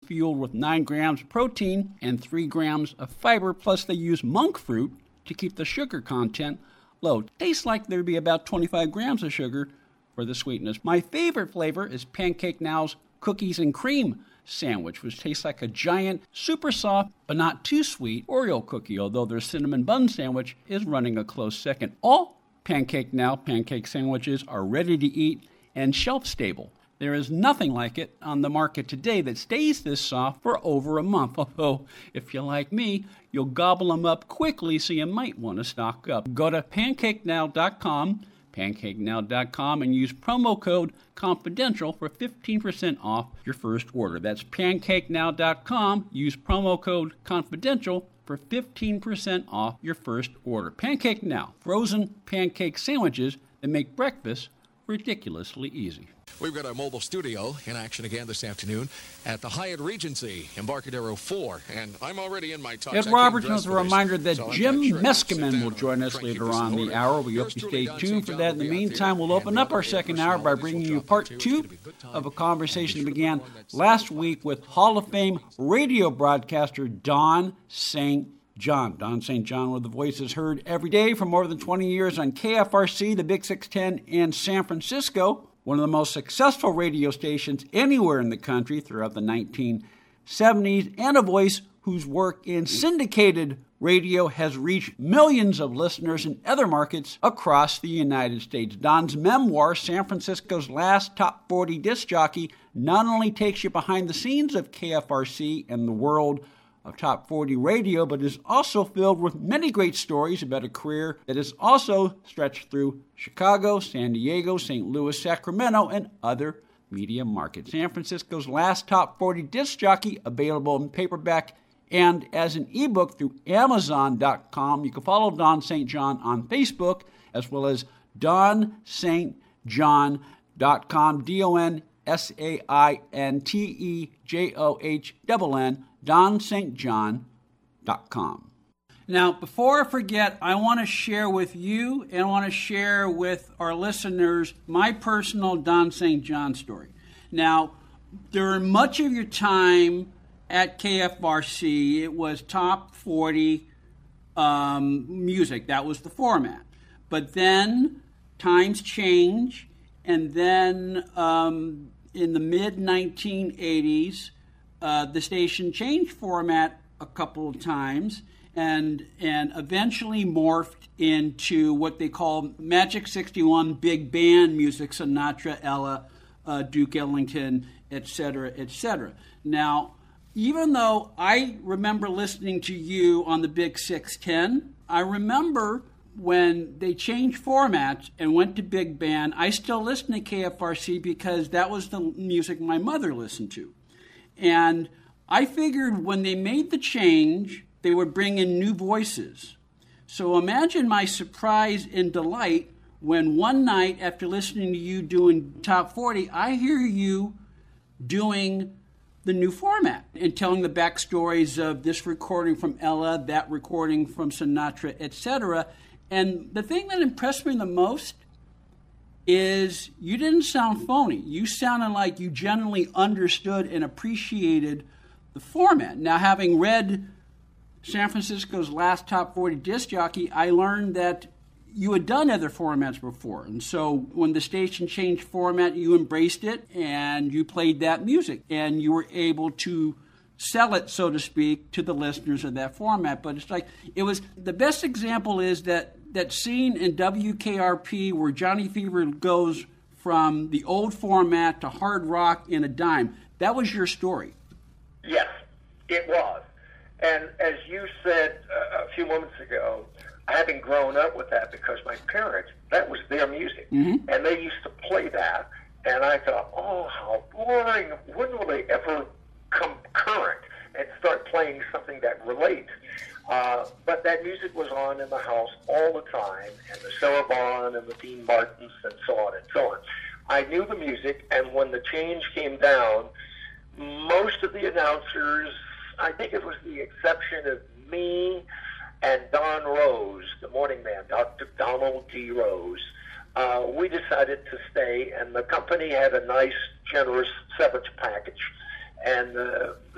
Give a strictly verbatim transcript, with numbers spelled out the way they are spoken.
fueled with nine grams of protein and three grams of fiber, plus they use monk fruit to keep the sugar content low. Tastes like there'd be about twenty-five grams of sugar for the sweetness. My favorite flavor is Pancake Now's cookies and cream sandwich, which tastes like a giant, super soft, but not too sweet Oreo cookie, although their cinnamon bun sandwich is running a close second. All Pancake Now pancake sandwiches are ready to eat and shelf-stable. There is nothing like it on the market today that stays this soft for over a month, although if you're like me, you'll gobble them up quickly, so you might want to stock up. Go to pancake now dot com, pancake now dot com, and use promo code CONFIDENTIAL for fifteen percent off your first order. That's pancake now dot com. Use promo code CONFIDENTIAL for fifteen percent off your first order. Pancake Now, frozen pancake sandwiches that make breakfast ridiculously easy. We've got our mobile studio in action again this afternoon at the Hyatt Regency, Embarcadero four, and I'm already in my tux. Ed Robertson with a reminder that so Jim sure Meskimen will join us later on the hour. We hope you stay tuned for that. In the meantime, we'll open up our second hour by bringing you part two of a conversation that began last week with Hall of Fame radio broadcaster Don Saint John. Don Saint John, with the voices heard every day for more than twenty years on K F R C, the Big six ten in San Francisco, one of the most successful radio stations anywhere in the country throughout the nineteen seventies, and a voice whose work in syndicated radio has reached millions of listeners in other markets across the United States. Don's memoir, San Francisco's Last Top forty Disc Jockey, not only takes you behind the scenes of K F R C and the world of Top forty radio, but is also filled with many great stories about a career that is also stretched through Chicago, San Diego, Saint Louis, Sacramento, and other media markets. San Francisco's Last Top forty Disc Jockey, available in paperback and as an ebook through amazon dot com. You can follow Don Saint John on Facebook, as well as don saint john dot com, D O N S A I N T E J O H N N, don saint john dot com. Now, before I forget, I want to share with you and I want to share with our listeners my personal Don Saint John story. Now, during much of your time at K F R C, it was top forty um, music. That was the format. But then times change, and then um, in the mid nineteen eighties, uh, the station changed format a couple of times and and eventually morphed into what they call Magic sixty-one Big Band music, Sinatra, Ella, uh, Duke Ellington, et cetera, et cetera. Now, even though I remember listening to you on the Big six ten, I remember when they changed formats and went to Big Band, I still listen to K F R C because that was the music my mother listened to. And I figured when they made the change, they would bring in new voices. So imagine my surprise and delight when one night after listening to you doing Top forty, I hear you doing the new format and telling the backstories of this recording from Ella, that recording from Sinatra, et cetera. And the thing that impressed me the most is you didn't sound phony. You sounded like you genuinely understood and appreciated the format. Now, having read San Francisco's Last Top forty Disc Jockey, I learned that you had done other formats before. And so when the station changed format, you embraced it and you played that music. And you were able to sell it, so to speak, to the listeners of that format. But it's like, it was, the best example is that that scene in W K R P where Johnny Fever goes from the old format to hard rock in a dime. That was your story. Yes, it was. And as you said uh, a few moments ago, having grown up with that because my parents, that was their music. Mm-hmm. And they used to play that. And I thought, oh, how boring. When will they ever come current and start playing something that relates? Uh, but that music was on in the house all the time, and the Sarah Vaughan and the Dean Martins and so on and so on. I knew the music, and when the change came down, most of the announcers, I think it was the exception of me and Don Rose, the morning man, Doctor Donald D. Rose, uh, we decided to stay, and the company had a nice, generous severance package, and uh,